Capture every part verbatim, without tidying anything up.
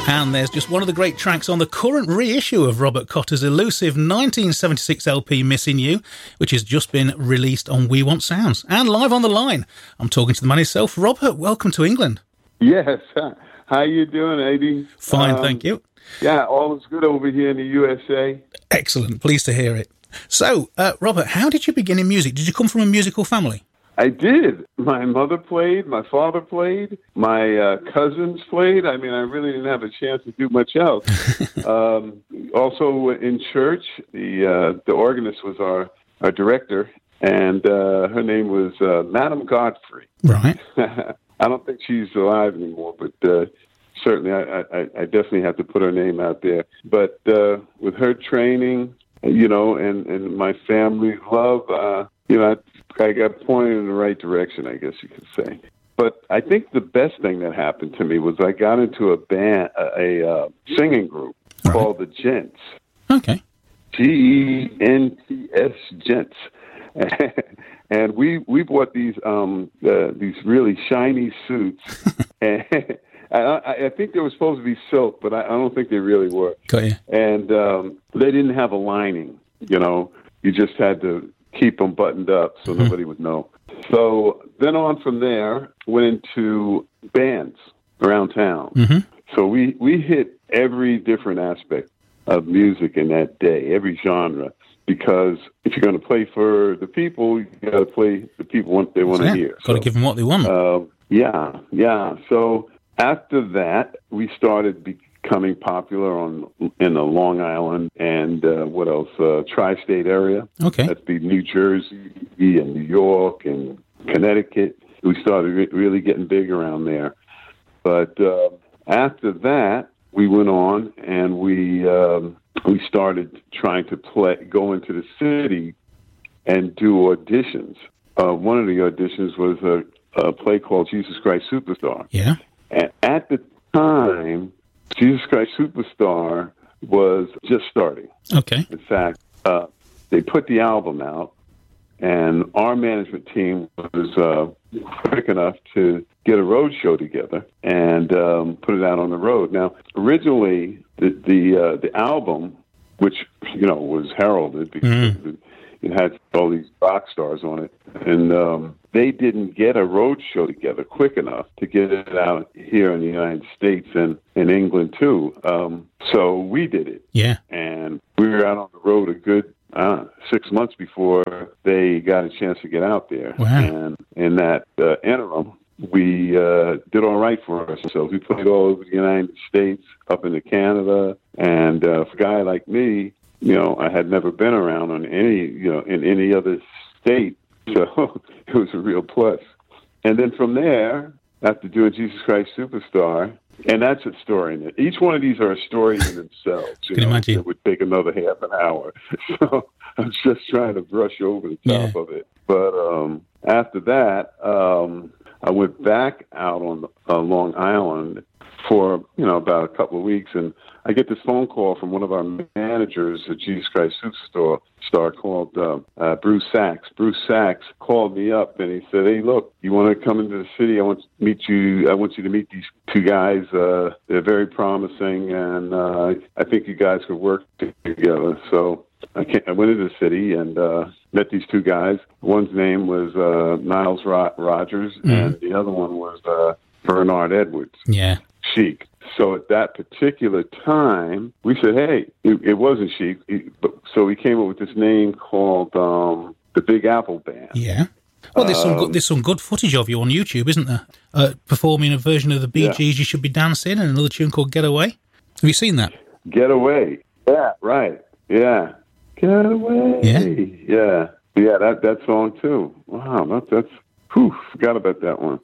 And there's just one of the great tracks on the current reissue of Robert Cotter's elusive nineteen seventy-six L P Missing You, which has just been released on We Want Sounds. And live on the line, I'm talking to the man himself. Robert, welcome to England. Yes. How you doing, Eddie? Fine, um, thank you. Yeah, all is good over here in the U S A. Excellent. Pleased to hear it. So, uh, Robert, how did you begin in music? Did you come from a musical family? I did. My mother played, my father played, my uh, cousins played. I mean, I really didn't have a chance to do much else. um, also in church, the uh, the organist was our, our director, and uh, her name was uh, Madam Godfrey. Right. I don't think she's alive anymore, but uh, certainly I, I, I definitely have to put her name out there. But uh, with her training, you know, and, and my family's love, uh, you know, I, I got pointed in the right direction, I guess you could say. But I think the best thing that happened to me was I got into a band, a, a uh, singing group right. called the Gents. Okay. G E N T S, Gents. And we, we bought these um, uh, these really shiny suits. And I, I think they were supposed to be silk, but I, I don't think they really were. Got you. And um, they didn't have a lining, you know. You just had to keep them buttoned up so mm-hmm. nobody would know. So then on from there, went into bands around town. Mm-hmm. So we, we hit every different aspect of music in that day, every genre, because if you're going to play for the people, you got to play the people what they want to yeah, hear. Got to so, give them what they want. Uh, yeah, yeah. So after that, we started becoming popular on in the Long Island and uh, what else? Uh, tri-state area. Okay. That'd be New Jersey and New York and Connecticut. We started re- really getting big around there. But uh, after that, we went on and we um, we started trying to play, go into the city and do auditions. Uh, one of the auditions was a, a play called Jesus Christ Superstar. Yeah. And at the time, Jesus Christ Superstar was just starting. Okay. In fact, uh, they put the album out, and our management team was uh, quick enough to get a road show together and um, put it out on the road. Now, originally, the the, uh, the album, which you know was heralded because mm. it, it had all these rock stars on it, and um, they didn't get a road show together quick enough to get it out here in the United States and in England too. Um, so we did it. Yeah, and we were out on the road a good uh, six months before they got a chance to get out there. Wow. And in that uh, interim, we uh, did all right for ourselves. We played all over the United States, up into Canada, and uh, for a guy like me, you know, I had never been around on any, you know, in any other state, so it was a real plus. And then from there, after doing Jesus Christ Superstar, and that's a story in it. Each one of these are a story in themselves. You Can know, imagine. It would take another half an hour. So I'm just trying to brush over the top yeah. of it. But um, after that, um, I went back out on uh, Long Island for, you know, about a couple of weeks, and I get this phone call from one of our managers at Jesus Christ Superstar star called uh, uh, Bruce Sachs. Bruce Sachs called me up, and he said, "Hey, look, you want to come into the city? I want to meet you. I want you to meet these two guys. Uh, they're very promising, and uh, I think you guys could work together." So I, came, I went into the city and uh, met these two guys. One's name was uh, Niles Ro- Rogers, mm. and the other one was uh, Bernard Edwards. Yeah. Chic. So at that particular time, we said, hey, it, it wasn't Chic. It, so we came up with this name called um, the Big Apple Band. Yeah. Well, there's some um, good, there's some good footage of you on YouTube, isn't there? Uh, performing a version of the Bee Gees, yeah. You Should Be Dancing, and another tune called Get Away. Have you seen that? Get Away. Yeah, right. Yeah. Get Away. Yeah. Yeah. Yeah, that, that song, too. Wow, that, that's, whew, forgot about that one.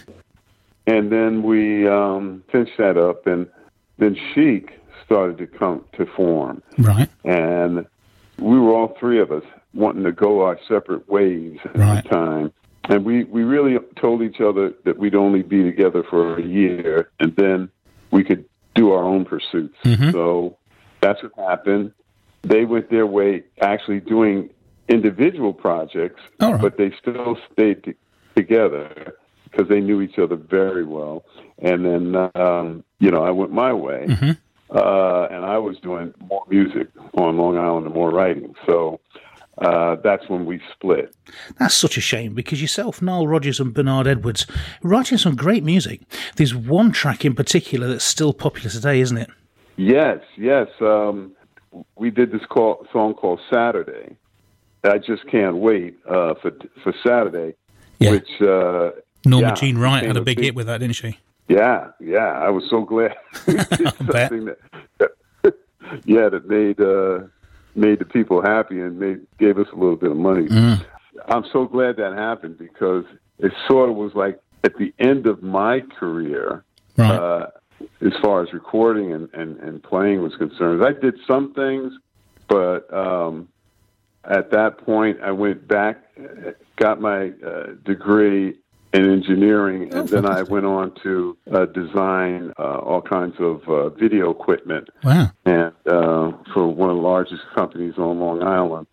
And then we um, finished that up, and then Chic started to come to form. Right. And we were all three of us wanting to go our separate ways at right. the time. And we, we really told each other that we'd only be together for a year, and then we could do our own pursuits. Mm-hmm. So that's what happened. They went their way actually doing individual projects, right. but they still stayed t- together. because they knew each other very well. And then, um, you know, I went my way, Mm-hmm. uh, and I was doing more music on Long Island and more writing. So uh, that's when we split. That's such a shame, because yourself, Nile Rodgers and Bernard Edwards, are writing some great music. There's one track in particular that's still popular today, isn't it? Yes, yes. Um, we did this call, song called Saturday. I just can't wait uh, for for Saturday, Yeah. which uh, Norma yeah, Jean Wright had a became big hit with that, didn't she? Yeah, yeah. I was so glad. It's bet. something that, that, yeah, that made uh, made the people happy and made gave us a little bit of money. Mm. I'm so glad that happened, because it sort of was like at the end of my career, Right. uh, as far as recording and, and, and playing was concerned. I did some things, but um, at that point, I went back, got my uh, degree in engineering, and Oh, then I fantastic. went on to uh, design uh, all kinds of uh, video equipment, Wow. and uh, for one of the largest companies on Long Island.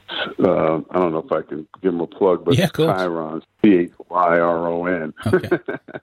Uh, I don't know if I can give them a plug, but Yeah, of course. Chyron, C H Y R O N. Okay.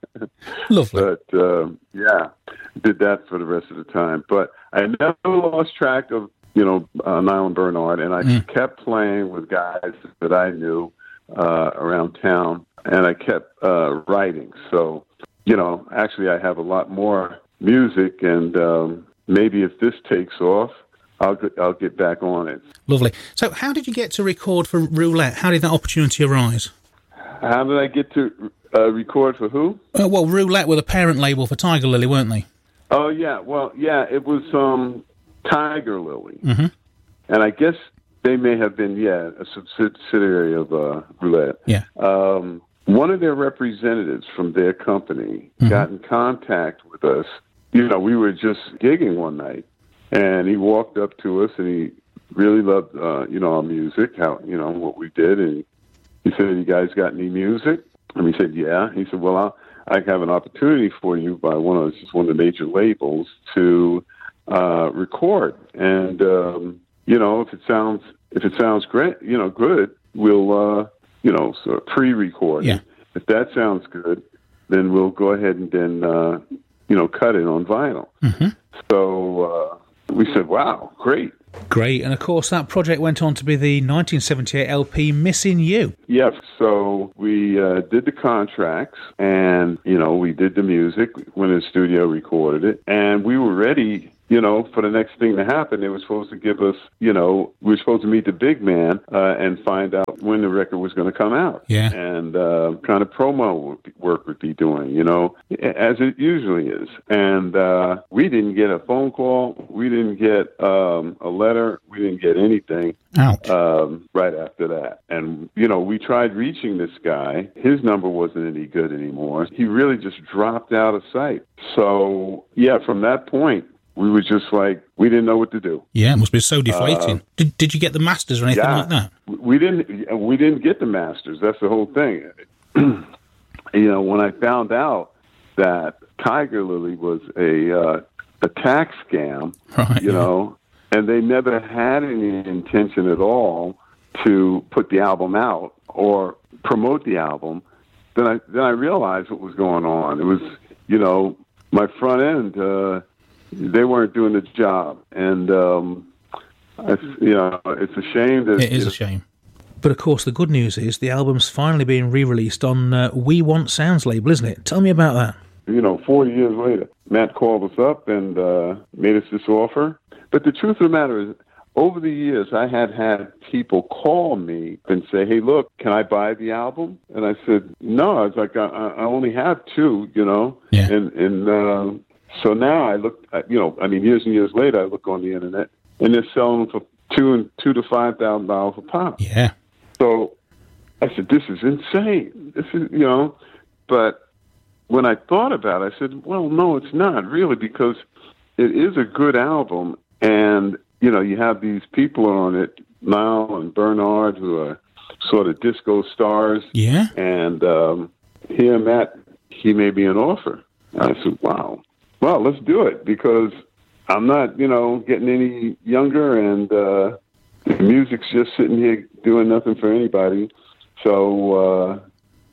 Lovely. But um, yeah, did that for the rest of the time. But I never lost track of, you know, uh, Nile and Bernard, and I Mm. kept playing with guys that I knew uh, around town, and I kept uh, writing. So, you know, actually, I have a lot more music, and um, maybe if this takes off, I'll get, I'll get back on it. Lovely. So how did you get to record for Roulette? How did that opportunity arise? How did I get to uh, record for who? Uh, well, Roulette were the parent label for Tiger Lily, weren't they? Oh yeah, well yeah, it was um, Tiger Lily, Mm-hmm. and I guess they may have been yeah a subsidiary of uh, Roulette. Yeah. Um, one of their representatives from their company Mm-hmm. got in contact with us. You know, we were just gigging one night, and he walked up to us, and he really loved uh, you know our music, how you know what we did, and he said, "You guys got any music?" And we said, "Yeah." He said, "Well, I'll, I have an opportunity for you by one of just one of the major labels to uh, record, and um, you know, if it sounds if it sounds great, you know, good, we'll uh, you know sort of pre-record. Yeah. If that sounds good, then we'll go ahead and then uh, you know cut it on vinyl." Mm-hmm. So uh, we said, "Wow, great." Great. And of course, that project went on to be the nineteen seventy-eight L P Missing You. Yes, so we uh, did the contracts, and, you know, we did the music, went in the studio, recorded it, and we were ready, you know, for the next thing to happen. They were supposed to give us, you know, we were supposed to meet the big man uh, and find out when the record was going to come out. Yeah. And uh, kind of promo work would be doing, you know, as it usually is. And uh, we didn't get a phone call. We didn't get um, a letter. We didn't get anything. Ouch. Um, right after that. And, you know, we tried reaching this guy. His number wasn't any good anymore. He really just dropped out of sight. So, yeah, from that point, we were just like, we didn't know what to do. Yeah, it must be so deflating. Uh, did, did you get the masters or anything yeah, like that? We didn't, we didn't get the masters. That's the whole thing. You know, when I found out that Tiger Lily was a, uh, a tax scam, Right. you yeah. know, and they never had any intention at all to put the album out or promote the album, then I then I realized what was going on. It was, you know, my front end, uh, they weren't doing the job. And, um, I, you know, it's a shame that... It is a shame. But of course, the good news is the album's finally being re-released on uh, We Want Sounds label, isn't it? Tell me about that. You know, forty years later, Matt called us up and uh, made us this offer. But the truth of the matter is, over the years, I had had people call me and say, "Hey, look, can I buy the album?" And I said, "No." I was like, "I, I only have two, you know." Yeah. And and uh, so now I look, at, you know, I mean, years and years later, I look on the internet and they're selling for two and two to five thousand dollars a pop. Yeah. So I said, "This is insane. This is, you know," but when I thought about it, I said, well, no, it's not really, because it is a good album. And, you know, you have these people on it, Nile and Bernard, who are sort of disco stars. Yeah. And um, here, Matt, he made me an offer. I said, wow, well, let's do it, because I'm not, you know, getting any younger, and uh, the music's just sitting here doing nothing for anybody. So, uh,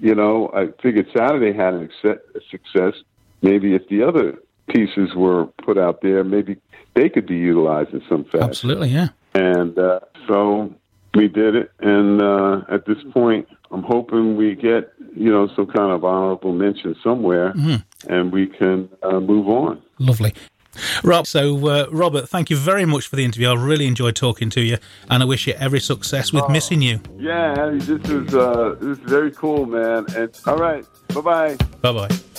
you know, I figured Saturday had a success. Maybe if the other pieces were put out there, maybe they could be utilized in some fashion. Absolutely, yeah. And uh, so we did it. And uh, at this point, I'm hoping we get, you know, some kind of honorable mention somewhere, mm-hmm. and we can uh, move on. Lovely. Rob, so uh, Robert, thank you very much for the interview. I really enjoyed talking to you, and I wish you every success with oh, Missing You. Yeah, this is uh, this is very cool, man. And all right, bye bye. Bye bye.